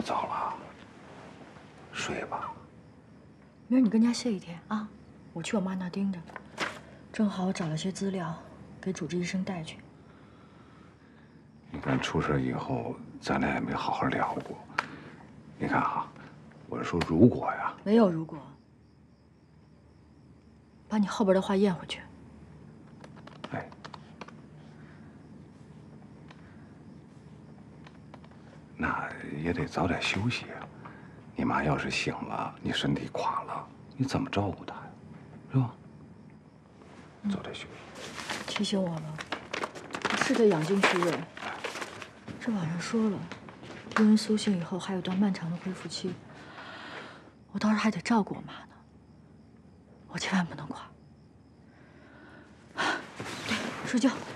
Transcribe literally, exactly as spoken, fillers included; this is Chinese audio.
不早了，睡吧。 明儿你跟家歇一天啊，我去我妈那盯着。正好我找了些资料，给主治医生带去。 你看出事以后，咱俩也没好好聊过。你看啊，我是说如果呀， 没有如果。把你后边的话咽回去。 哎。 那也得早点休息啊！你妈要是醒了，你身体垮了，你怎么照顾她呀？是吧？早点休息。 提醒我了，是得养精蓄锐。这网上说了，因为苏醒以后还有段漫长的恢复期，我到时候还得照顾我妈呢。我千万不能垮。对，睡觉。